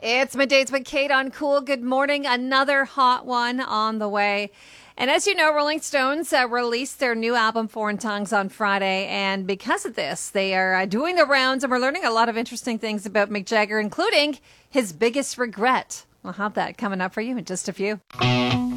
It's Middays with Kate on Cool. Good morning. Another hot one on the way. And as you know, Rolling Stones released their new album, Foreign Tongues, on Friday. And because of this, they are doing the rounds, and we're learning a lot of interesting things about Mick Jagger, including his biggest regret. We'll have that coming up for you in just a few.